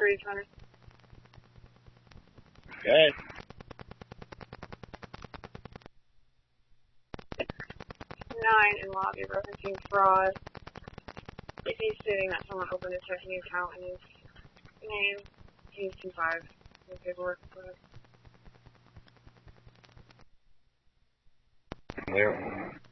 Breeze Hunter. Okay. 9 in lobby referencing fraud. If he's stating that someone opened a checking account in his name, he's 2-5 in paperwork. Clear.